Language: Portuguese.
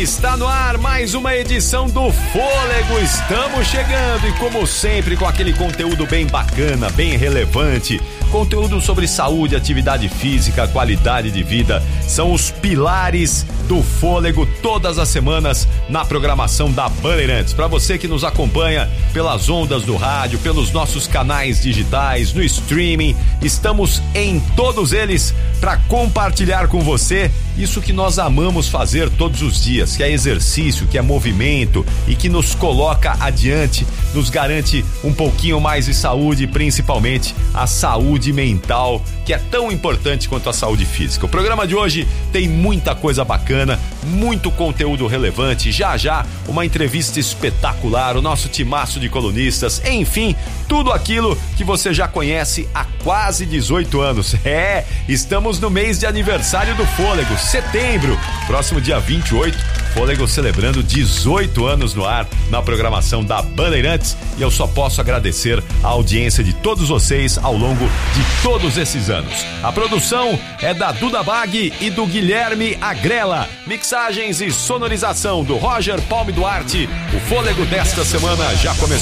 Está no ar mais uma edição do Fôlego. Estamos chegando e, como sempre, com aquele conteúdo bem bacana, bem relevante. Conteúdo sobre saúde, atividade física, qualidade de vida. São os pilares do Fôlego todas as semanas na programação da Bandeirantes. Para você que nos acompanha pelas ondas do rádio, pelos nossos canais digitais, no streaming, estamos em todos eles para compartilhar com você isso que nós amamos fazer todos os dias, que é exercício, que é movimento e que nos coloca adiante, nos garante um pouquinho mais de saúde, principalmente a saúde mental, que é tão importante quanto a saúde física. O programa de hoje tem muita coisa bacana, muito conteúdo relevante, já uma entrevista espetacular, o nosso timaço de colunistas, enfim, tudo aquilo que você já conhece há quase 18 anos. Estamos no mês de aniversário do Fôlego, setembro, próximo dia 28, Fôlego celebrando 18 anos no ar na programação da Bandeirantes, e eu só posso agradecer a audiência de todos vocês ao longo de todos esses anos. A produção é da Duda Bag e do Guilherme Agrela, mixagens e sonorização do Roger Palme Duarte. O Fôlego desta semana já começou.